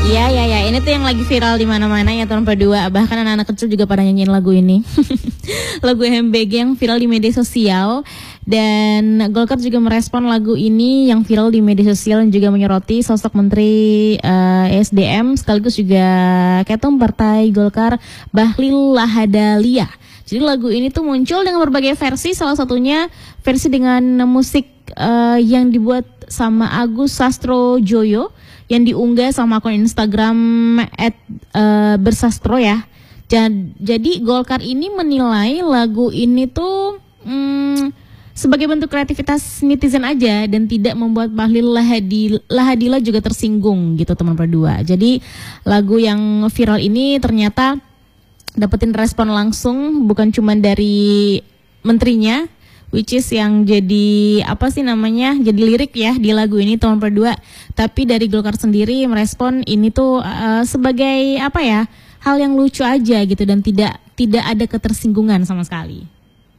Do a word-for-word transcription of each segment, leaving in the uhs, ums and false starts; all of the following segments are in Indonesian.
Ya, ya, ya. Ini tuh yang lagi viral di mana-mana ya tahun kedua. Bahkan anak-anak kecil juga pada nyanyiin lagu ini. Lagu M B G yang viral di media sosial. Dan Golkar juga merespon lagu ini yang viral di media sosial dan juga menyoroti sosok Menteri uh, S D M sekaligus juga Ketum Partai Golkar Bahlil Lahadalia. Jadi lagu ini tuh muncul dengan berbagai versi, salah satunya versi dengan musik uh, yang dibuat sama Agus Sastro Joyo yang diunggah sama akun Instagram at uh, bersastro ya. Jadi Golkar ini menilai lagu ini tuh hmm, sebagai bentuk kreativitas netizen aja dan tidak membuat Bahlil Lahadi, Lahadila juga tersinggung gitu teman berdua. Jadi lagu yang viral ini ternyata dapetin respon langsung bukan cuma dari menterinya, which is yang jadi apa sih namanya jadi lirik ya di lagu ini tahun berdua, tapi dari Golkar sendiri merespon ini tuh uh, sebagai apa ya hal yang lucu aja gitu dan tidak tidak ada ketersinggungan sama sekali.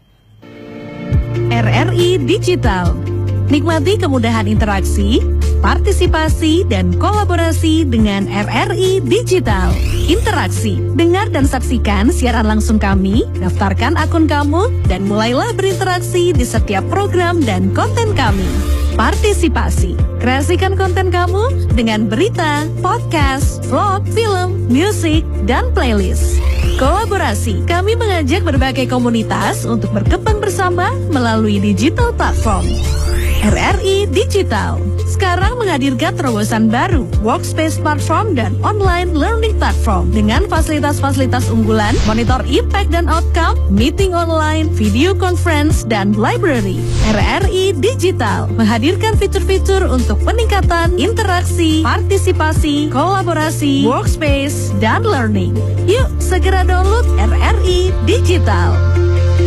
R R I Digital, nikmati kemudahan interaksi, partisipasi, dan kolaborasi dengan R R I Digital. Interaksi, dengar dan saksikan siaran langsung kami, daftarkan akun kamu, dan mulailah berinteraksi di setiap program dan konten kami. Partisipasi, kreasikan konten kamu dengan berita, podcast, vlog, film, musik, dan playlist. Kolaborasi, kami mengajak berbagai komunitas untuk berkembang bersama melalui digital platform. R R I Digital sekarang menghadirkan terobosan baru, workspace platform dan online learning platform dengan fasilitas-fasilitas unggulan, monitor impact dan outcome, meeting online, video conference, dan library. R R I Digital menghadirkan fitur-fitur untuk peningkatan interaksi, partisipasi, kolaborasi, workspace, dan learning. Yuk segera download R R I Digital.